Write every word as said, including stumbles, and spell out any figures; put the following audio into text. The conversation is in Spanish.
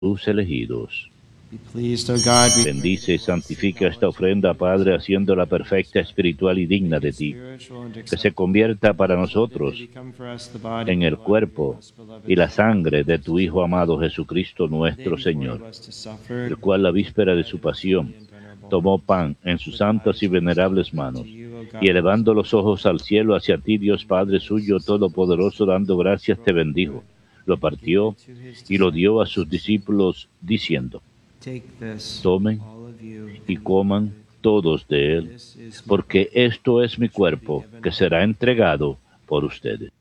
tus elegidos. Be pleased, O God, we pray Bendice y to bless santifica and esta knowledge ofrenda, of Padre, yours. haciéndola perfecta, espiritual y digna de ti, Spiritual and que se acceptable, convierta para that it may nosotros become for us the body en and el blood of your cuerpo most beloved y la Son, sangre de tu Jesus Hijo Christ. amado Jesucristo The day nuestro before he Señor, was to suffer, el cual la he took víspera de bread su and was holy pasión and venerable tomó hands. pan en sus With santas y eyes raised up venerables to manos, you, O God, y the most elevando los merciful, ojos al cielo hacia ti, Dios Padre suyo todopoderoso, dando gracias, te broke the bendijo, bread, lo gave partió it to his y lo dio a disciples, sus saying, discípulos, diciendo: take this, tomen all of you, y and eat of coman it. todos de For él, this is my porque body, esto es mi which will be cuerpo, given que for será you. entregado por ustedes.